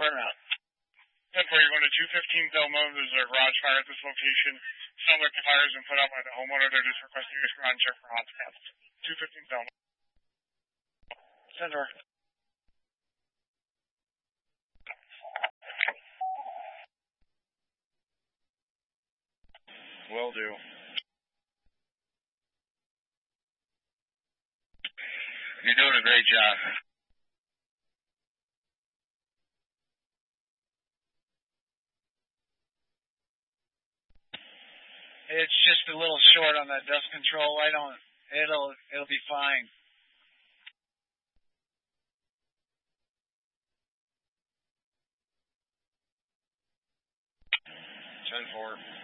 Burnout. 10-4, you're going to 215 Thelma. There's a garage fire at this location. Sounds like the fire has been put out by the homeowner. They're just requesting a ground check for hot spots. 215 Thelma. 10-4. Will do. You're doing a great job. It's just a little short on that dust control. It'll be fine. Ten-4.